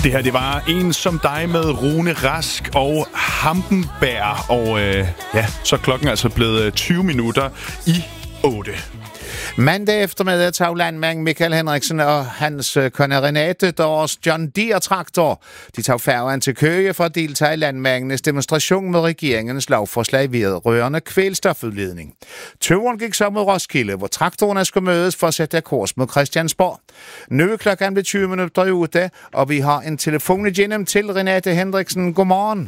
Det her, det var En som dig med Rune Rask og Hampenberg. Og så er klokken altså blevet 20 minutter i 8. Mandag eftermiddag tog landmand Michael Henriksen og hans kone Renate deres John Deere-traktor. De tog færgen til Køge for at deltage i landmændenes demonstration med regeringens lovforslag vedrørende kvælstofudledning. Turen gik så mod Roskilde, hvor traktorerne skulle mødes for at sætte kurs mod Christiansborg. Nu er klokken blevet 20 minutter ude, og vi har en telefon igennem til Renate Henriksen. Godmorgen.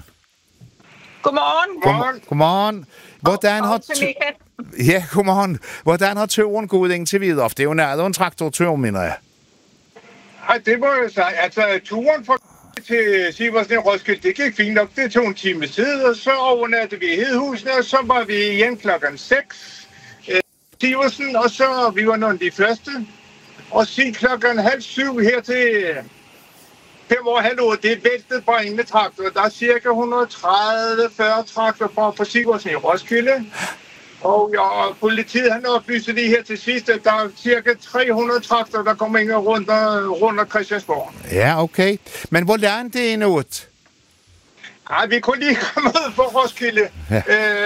Godmorgen. Hvordan har godmorgen. Hvordan har turen gået indtil videre? Det er jo nærmere en traktortur, mener jeg. Ej, det må jeg sige. Altså, turen fra til Siversen i Roskilde, det gik fint nok. Det tog en time tid, og så overnattede vi i Hedehusene, og så var vi igen klokken 6. Siversen, og så vi var nogle af de første. Og så klokken 6:30 her til 5:30, det er væltet brændende traktor. Der er cirka 130-40 traktor fra Siversen i Roskilde. Og politiet han oplyser lige her til sidst, at der er cirka 300 traktor, der kommer ind rundt om Christiansborg. Ja, okay. Men hvor langt det er nået? Ej, vi kunne lige komme ud på Roskilde. Ja.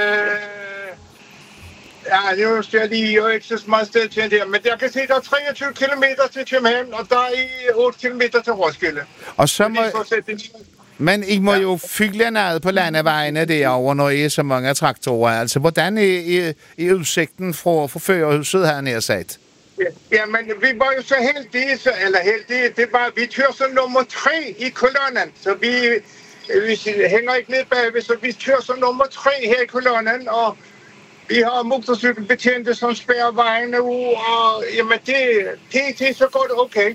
Det er lige ikke så meget sted til det, men jeg kan se, der er 23 kilometer til København, og der er 8 kilometer til Roskilde. Og så må... Men I må jo fylde noget på landevejene derovre, når I er så mange traktorer. Altså, hvordan er udsigten fra førerhuset her nedsat? Ja, men vi var jo så heldige, det var, vi kører som nummer 3 i kolonnen, så vi hænger ikke ned bagved, så vi kører som nummer 3 her i kolonnen, og vi har motorcykelbetjente, som spærrer vejene ud, og jamen, det er så godt okay.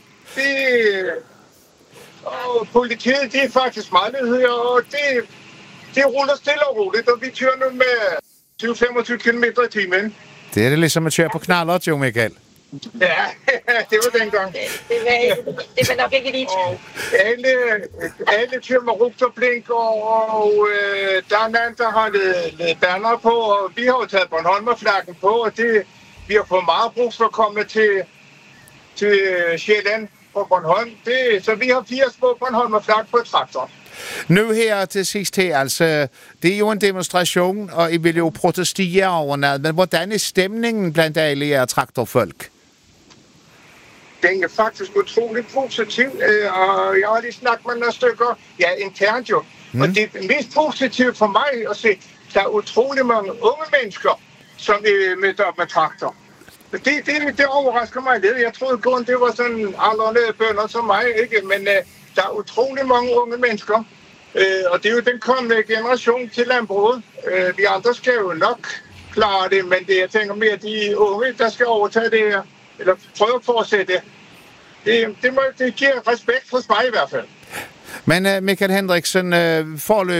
Og politiet, det er faktisk meget lydhøre, og det ruller stille og roligt, og vi kører nu med 20-25 km i timen. Det er det ligesom at køre på knallert, jo, Michael. Ja, det var dengang. Det var nok ikke lige. Alle kører med rugterblink, og der er en anden, der har lidt banner på, og vi har jo taget Bornholmerflaggen på, og vi har fået meget brug for at komme til Sjælland. På Bornholm. Så vi har 4 små Bornholmerflag på traktor. Nu her til sidst her, altså, det er jo en demonstration, og I vil jo protestere over noget, men hvordan er stemningen blandt alle jer traktorfolk? Den er faktisk utroligt positiv, og jeg har lige snakket med nogle stykker, internt jo. Og det mest positive for mig at se, der er utrolig mange unge mennesker, som er mødt op med traktor. Det overrasker mig lidt. Jeg troede kun, det var sådan aldrende bønder som mig, ikke? Men der er utrolig mange unge mennesker, og det er jo den kommende generation til landbruget. Vi andre skal jo nok klare det, men jeg tænker mere, de unge, der skal overtage det her, eller prøve at fortsætte det giver respekt hos mig i hvert fald. Men Michael Henriksen, forløb